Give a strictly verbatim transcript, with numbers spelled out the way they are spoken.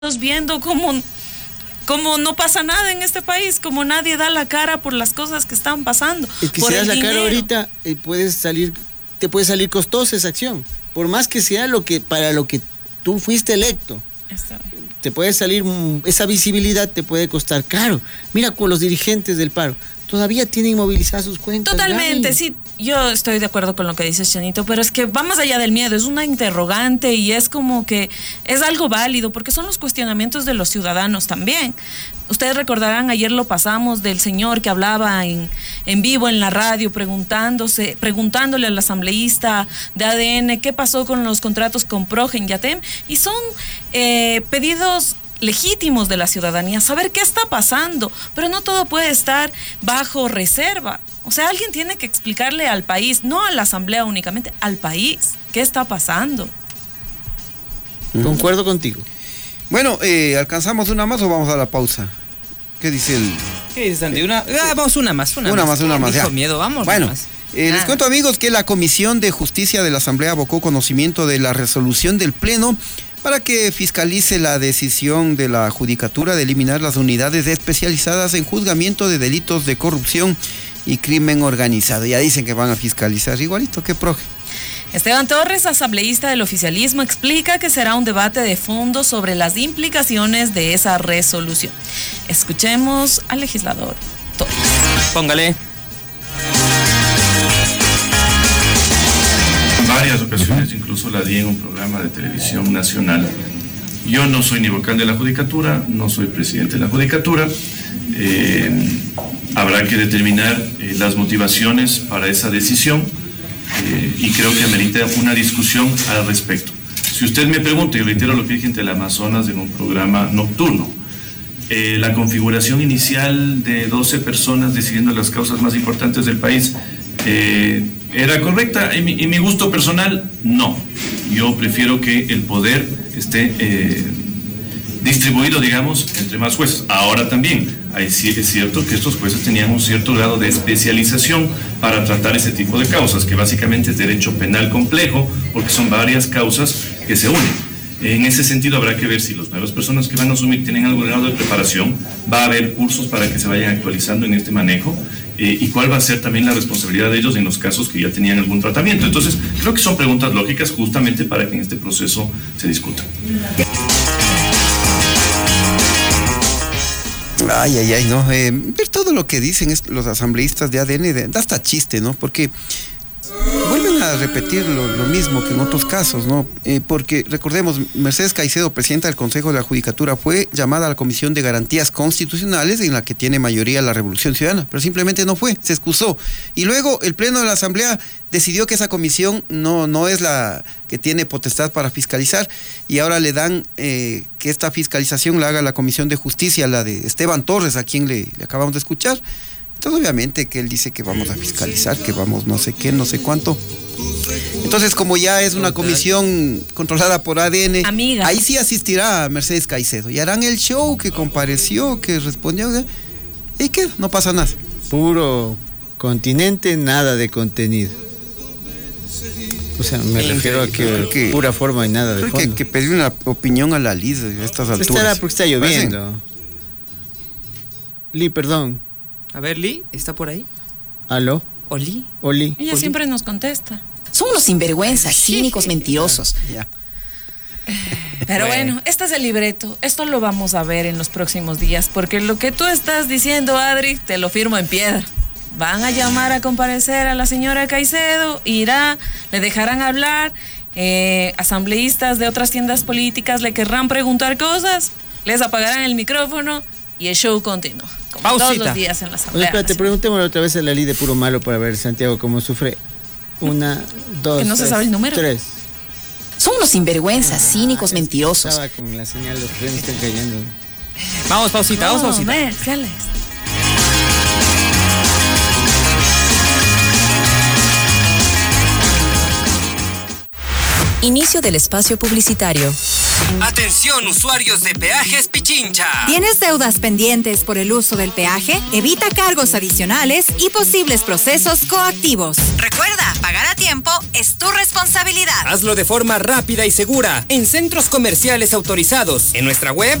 viendo cómo, cómo no pasa nada en este país, como nadie da la cara por las cosas que están pasando. Es que por si das la dinero. cara ahorita, eh, puedes salir, te puede salir costosa esa acción. Por más que sea lo que para lo que tú fuiste electo. Está bien. Te puede salir, esa visibilidad te puede costar caro. Mira con los dirigentes del paro, todavía tienen movilizadas sus cuentas. Totalmente, Gaby. sí, yo estoy de acuerdo con lo que dices, Chanito, pero es que va más allá del miedo, es una interrogante y es como que es algo válido, porque son los cuestionamientos de los ciudadanos también. Ustedes recordarán, ayer lo pasamos del señor que hablaba en, en vivo en la radio preguntándose, preguntándole al asambleísta de A D N qué pasó con los contratos con Progen y Atem, y son eh, pedidos legítimos de la ciudadanía, saber qué está pasando, pero no todo puede estar bajo reserva. O sea, alguien tiene que explicarle al país, no a la asamblea únicamente, al país, qué está pasando. Concuerdo contigo. Bueno, eh, ¿alcanzamos una más o vamos a la pausa? ¿Qué dice el...? ¿Qué dice Sandy? Una, ah, vamos una más, una, Una más. más, una más, Dijo ya. miedo, vamos. Bueno, más. eh, les Ah. cuento, amigos, que la Comisión de Justicia de la Asamblea abocó conocimiento de la resolución del Pleno para que fiscalice la decisión de la Judicatura de eliminar las unidades especializadas en juzgamiento de delitos de corrupción y crimen organizado. Ya dicen que van a fiscalizar igualito que Proge. Esteban Torres, asambleísta del oficialismo, explica que será un debate de fondo sobre las implicaciones de esa resolución. Escuchemos al legislador Torres. Póngale. En varias ocasiones, incluso la di en un programa de televisión nacional. Yo no soy ni vocal de la Judicatura, no soy presidente de la Judicatura. Eh, habrá que determinar eh, las motivaciones para esa decisión eh, y creo que amerita una discusión al respecto. Si usted me pregunta, y reitero lo que dije en Teleamazonas en un programa nocturno, eh, la configuración inicial de doce personas decidiendo las causas más importantes del país, eh, ¿era correcta? En mi, en mi gusto personal, no. Yo prefiero que el poder esté eh, distribuido, digamos, entre más jueces. Ahora también, ahí sí es cierto que estos jueces tenían un cierto grado de especialización para tratar ese tipo de causas, que básicamente es derecho penal complejo, porque son varias causas que se unen. En ese sentido habrá que ver si las nuevas personas que van a asumir tienen algún grado de preparación, va a haber cursos para que se vayan actualizando en este manejo, eh, y cuál va a ser también la responsabilidad de ellos en los casos que ya tenían algún tratamiento. Entonces, creo que son preguntas lógicas justamente para que en este proceso se discuta. Ay, ay, ay, no. Eh, ver todo lo que dicen es, los asambleístas de A D N, de, da hasta chiste, ¿no? Porque vuelven a repetir lo, lo mismo que en otros casos, ¿no? Eh, porque recordemos, Mercedes Caicedo, presidenta del Consejo de la Judicatura, fue llamada a la Comisión de Garantías Constitucionales, en la que tiene mayoría la Revolución Ciudadana, pero simplemente no fue, se excusó. Y luego el Pleno de la Asamblea decidió que esa comisión no, no es la que tiene potestad para fiscalizar, y ahora le dan eh, que esta fiscalización la haga la Comisión de Justicia, la de Esteban Torres, a quien le, le acabamos de escuchar. Entonces, obviamente que él dice que vamos a fiscalizar, que vamos no sé qué, no sé cuánto. Entonces, como ya es una comisión controlada por A D N, Amiga. ahí sí asistirá Mercedes Caicedo y harán el show, que compareció, que respondió, y que no pasa nada. Puro continente, nada de contenido. O sea, me refiero a que, Creo que- pura forma y nada de Creo que, fondo. que pedir una opinión a la Liz a estas alturas. Estará porque está lloviendo. Li, perdón. A ver, Lee, ¿está por ahí? ¿Aló? ¿O Lee? Oli. Ella siempre nos contesta. Son unos sinvergüenzas, cínicos, mentirosos. Ya. Pero Bueno. bueno, este es el libreto. Esto lo vamos a ver en los próximos días, porque lo que tú estás diciendo, Adri, te lo firmo en piedra. Van a llamar a comparecer a la señora Caicedo, irá, le dejarán hablar, eh, asambleístas de otras tiendas políticas le querrán preguntar cosas, les apagarán el micrófono y el show continúa. Como todos Pausita. los días en la Oye, asamblea. espérate, preguntémosle otra vez a la Li de puro malo para ver Santiago cómo sufre. Una, dos, Que no se tres, sabe el número. Tres. Son unos sinvergüenzas, cínicos, mentirosos. Estaba con la señal, los frenos están cayendo. Vamos, pausita, vamos, pausita. Comerciales. Inicio del espacio publicitario. Atención, usuarios de Peajes Pichincha. ¿Tienes deudas pendientes por el uso del peaje? Evita cargos adicionales y posibles procesos coactivos. Recuerda, pagar a tiempo es tu responsabilidad. Hazlo de forma rápida y segura en centros comerciales autorizados, en nuestra web